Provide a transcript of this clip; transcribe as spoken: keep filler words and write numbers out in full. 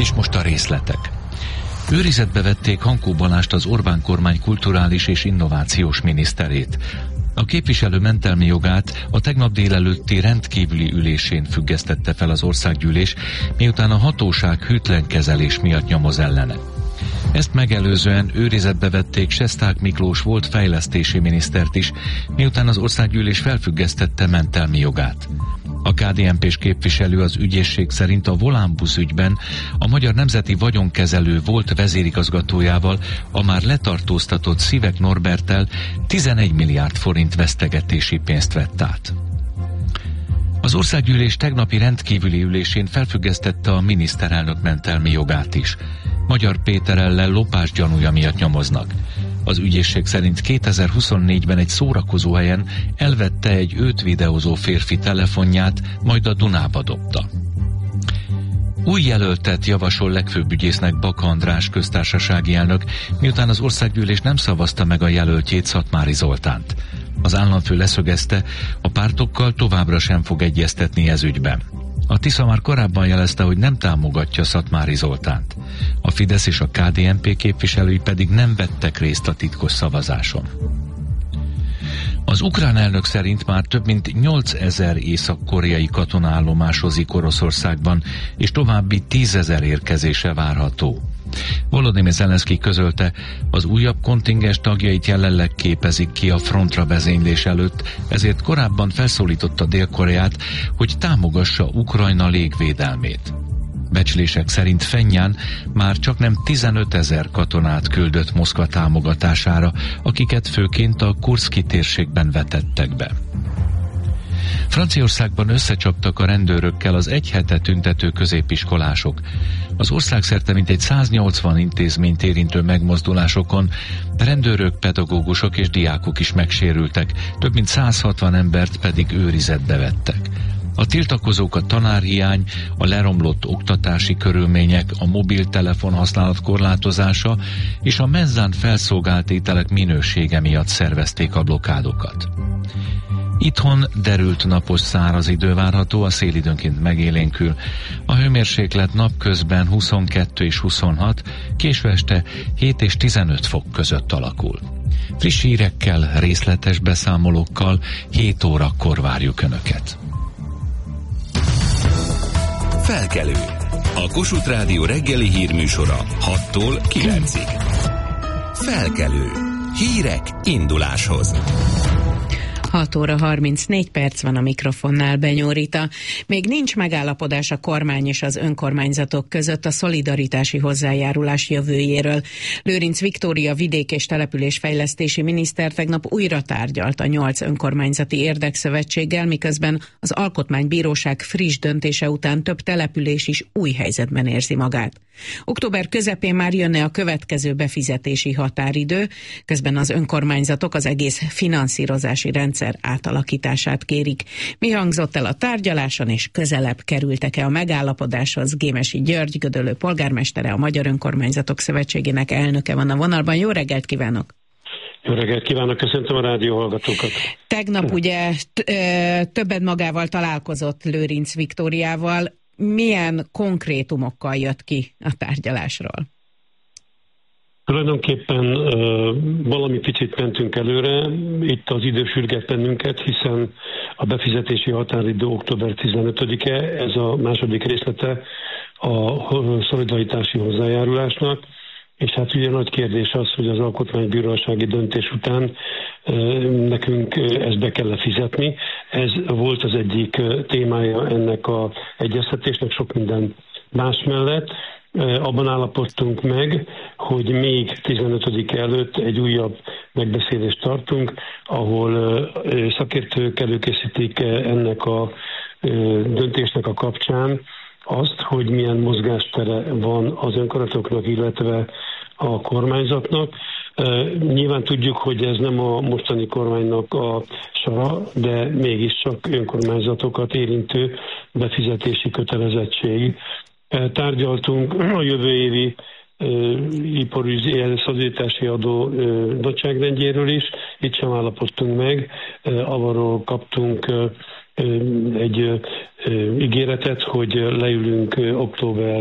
És most a részletek. Őrizetbe vették Hankó Balást, az Orbán kormány kulturális és innovációs miniszterét. A képviselő mentelmi jogát a tegnap délelőtti rendkívüli ülésén függesztette fel az országgyűlés, miután a hatóság hűtlen kezelés miatt nyomoz ellene. Ezt megelőzően őrizetbe vették Sesták Miklós volt fejlesztési minisztert is, miután az országgyűlés felfüggesztette mentelmi jogát. A ká dé en pés képviselő az ügyészség szerint a Volánbusz ügyben a Magyar Nemzeti Vagyonkezelő volt vezérigazgatójával, a már letartóztatott Szivek Norberttel tizenegy milliárd forint vesztegetési pénzt vett át. Az országgyűlés tegnapi rendkívüli ülésén felfüggesztette a miniszterelnök mentelmi jogát is. Magyar Péter ellen lopás gyanúja miatt nyomoznak. Az ügyészség szerint kétezer-huszonnégyben egy szórakozóhelyen elvette egy őt videózó férfi telefonját, majd a Dunába dobta. Új jelöltet javasol legfőbb ügyésznek Baka András köztársasági elnök, miután az országgyűlés nem szavazta meg a jelöltjét, Szatmári Zoltánt. Az államfő leszögezte, a pártokkal továbbra sem fog egyeztetni ez ügyben. A Tisza már korábban jelezte, hogy nem támogatja Szatmári Zoltánt. A Fidesz és a ká dé en pé képviselői pedig nem vettek részt a titkos szavazáson. Az ukrán elnök szerint már több mint nyolcezer észak-koreai katona állomásozik Oroszországban, és további tízezer érkezése várható. Volodymyr Zelenszky közölte, az újabb kontingens tagjait jelenleg képezik ki a frontra vezénylés előtt, ezért korábban felszólította Dél-Koreát, hogy támogassa Ukrajna légvédelmét. Becslések szerint Fennyán már csaknem tizenötezer katonát küldött Moszkva támogatására, akiket főként a Kurszki térségben vetettek be. Franciaországban összecsaptak a rendőrökkel az egy hete tüntető középiskolások. Az országszerte mintegy száznyolcvan intézményt érintő megmozdulásokon rendőrök, pedagógusok és diákok is megsérültek, több mint száz hatvan embert pedig őrizetbe vettek. A tiltakozók a tanárhiány, a leromlott oktatási körülmények, a mobiltelefon használat korlátozása és a mezzán felszolgált ételek minősége miatt szervezték a blokkádokat. Itthon derült napos száraz idő várható, a szél időnként megélénkül. A hőmérséklet napközben huszonkettő és huszonhat, késő este hét és tizenöt fok között alakul. Friss hírekkel, részletes beszámolókkal hét órakor várjuk Önöket. Felkelő. A Kossuth Rádió reggeli hírműsora hattól kilencig. Felkelő. Hírek induláshoz. hat óra harmincnégy perc van, a mikrofonnál Benyó Rita. Még nincs megállapodás a kormány és az önkormányzatok között a szolidaritási hozzájárulás jövőjéről. Lőrinc Viktória vidék- és településfejlesztési miniszter tegnap újra tárgyalt a nyolc önkormányzati érdekszövetséggel, miközben az Alkotmánybíróság friss döntése után több település is új helyzetben érzi magát. Október közepén már jönne a következő befizetési határidő, közben az önkormányzatok az egész finanszírozási rendszer átalakítását kérik. Mi hangzott el a tárgyaláson, és közelebb kerültek-e a megállapodáshoz? Gémesi György, Gödöllő polgármestere, a Magyar Önkormányzatok Szövetségének elnöke van a vonalban. Jó reggelt kívánok! Jó reggelt kívánok, köszöntöm a rádió hallgatókat. Tegnap ugye többet magával találkozott Lőrinc Viktóriával. Milyen konkrétumokkal jött ki a tárgyalásról? Tulajdonképpen uh, valami picit mentünk előre, itt az idő sürget bennünket, hiszen a befizetési határidő október tizenötödike, ez a második részlete a szolidaritási hozzájárulásnak, és hát ugye nagy kérdés az, hogy az alkotmánybírósági döntés után nekünk ezt be kell fizetni. Ez volt az egyik témája ennek az egyeztetésnek, sok minden más mellett. Abban állapodtunk meg, hogy még tizenötödike előtt egy újabb megbeszélést tartunk, ahol szakértők előkészítik ennek a döntésnek a kapcsán azt, hogy milyen mozgástere van az önkormányzatoknak, illetve a kormányzatnak. Nyilván tudjuk, hogy ez nem a mostani kormánynak a sora, de mégiscsak önkormányzatokat érintő befizetési kötelezettség. Tárgyaltunk a jövő évi ipari szolidaritási adó nagyságrendjéről is, itt sem állapodtunk meg, arról kaptunk egy ígéretet, hogy leülünk október